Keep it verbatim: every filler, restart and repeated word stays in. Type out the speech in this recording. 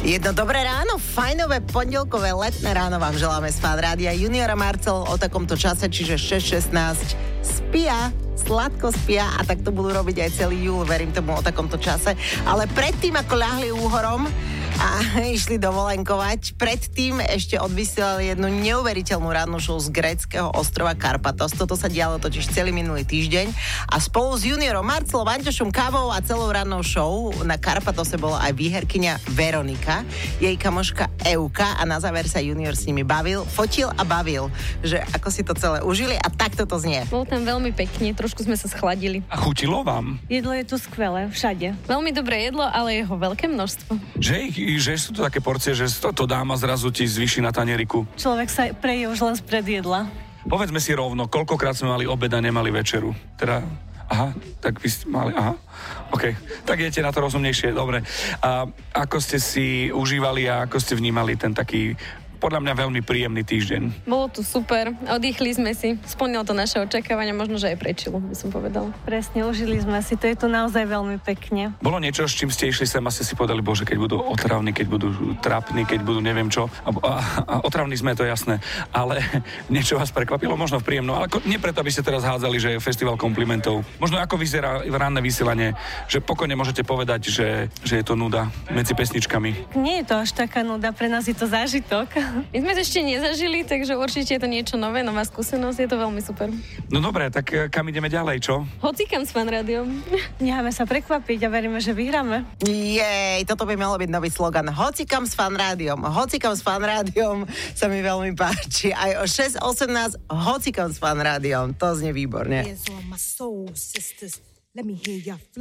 Jedno dobré ráno, fajnové pondelkové letné ráno vám želáme z Fan Rádia. Junior a Marcel o takomto čase, čiže šesť šestnásť, spia, sladko spia a tak to budú robiť aj celý júl, verím tomu, o takomto čase. Ale predtým, ako ľahli úhorom a išli dovolenkovať, predtým ešte odvysielali jednu neuveriteľnú rannú show z gréckeho ostrova Karpatos. Toto sa dialo totiž celý minulý týždeň a spolu s juniorom Marcelom, Anťošom, Kávou a celou rannou show na Karpatose bola aj výherkyňa Veronika, jej kamoška Euka a na záver sa junior s nimi bavil, fotil a bavil, že ako si to celé užili a takto to znie. Bolo tam veľmi pekne, trošku sme sa schladili. A chutilo vám? Jedlo je tu skvelé, všade. Veľmi dobré jedlo, ale jeho veľké množstvo. Že, že sú to také porcie, že to, to dáma zrazu ti zvýši na tanieriku. Človek sa preje už len spred jedla. Povedzme si rovno, koľkokrát sme mali obed a nemali večeru. Teda, aha, tak vy ste mali, aha, OK. Tak idete na to rozumnejšie, dobre. A ako ste si užívali a ako ste vnímali ten taký podľa mňa veľmi príjemný týždeň? Bolo tu super, oddychli sme si, splnilo to naše očakávania, možno, že aj prečilo, by som povedala. Presne, užili sme si, to je tu naozaj veľmi pekne. Bolo niečo, s čím ste išli sem a ste si povedali, bože, keď budú otravní, keď budú trápni, keď budú neviem čo. A, a, a otravní sme, to je jasné, ale niečo vás prekvapilo, možno v príjemnom, ale nie preto, aby ste teraz hádzali, že je festival komplimentov. Možno ako vyzerá ranné vysielanie, že pokojne môžete povedať, že, že je to nuda medzi pesničkami. Nie je to až taká nuda, pre nás je to zážitok. My sme to ešte nezažili, takže určite je to niečo nové, nová skúsenosť, je to veľmi super. No dobre, tak kam ideme ďalej, čo? Hocikam s Fan Rádiom. Necháme sa prekvapiť a veríme, že vyhráme. Jej, toto by malo byť nový slogan. Hocikam s Fan Rádiom. Hocikam s Fan Rádiom sa mi veľmi páči. Aj o šesť osemnásť hocikam s Fan Rádiom. To znie výborne.